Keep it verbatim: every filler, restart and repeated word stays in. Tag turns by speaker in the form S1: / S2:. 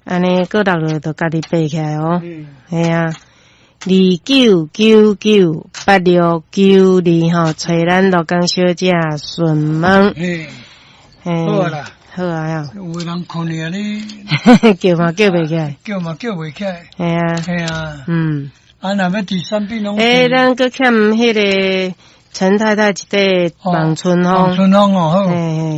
S1: 安尼过六个就家己背起来哦。嗯，系啊，二九九九八六九二吼，找咱罗江小姐询问。
S2: 嘿，
S1: 嘿，
S2: 好啊啦，
S1: 好啊呀。
S2: 有个人看你啊，你
S1: 叫嘛叫袂起来，
S2: 叫嘛叫袂起来。
S1: 系啊，
S2: 系啊，
S1: 嗯。
S2: 啊，那么第三笔拢
S1: 诶，咱搁欠迄个陈太太一块望春风。
S2: 望春风哦，好。
S1: 嘿嘿。